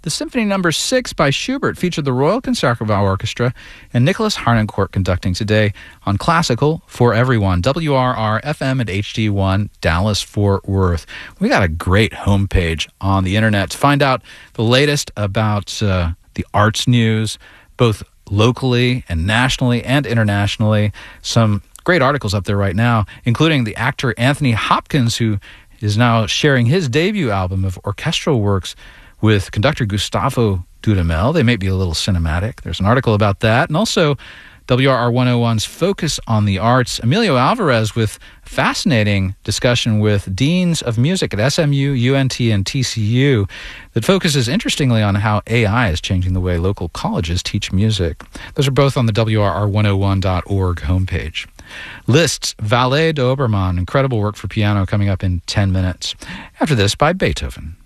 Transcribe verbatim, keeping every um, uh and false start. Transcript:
The Symphony Number six by Schubert featured the Royal Concertgebouw Orchestra and Nicholas Harnoncourt conducting today on Classical for Everyone, W R R F M at H D one, Dallas-Fort Worth. We got a great homepage on the internet to find out the latest about uh, the arts news, both locally and nationally and internationally. Some great articles up there right now, including the actor Anthony Hopkins, who is now sharing his debut album of orchestral works with conductor Gustavo Dudamel. They may be a little cinematic. There's an article about that. And also W R R one oh one's Focus on the Arts. Emilio Alvarez with a fascinating discussion with deans of music at S M U, U N T, and T C U that focuses interestingly on how A I is changing the way local colleges teach music. Those are both on the W R R one oh one dot org homepage. Liszt's Valet d'Obermann, incredible work for piano, coming up in ten minutes. After this, by Beethoven.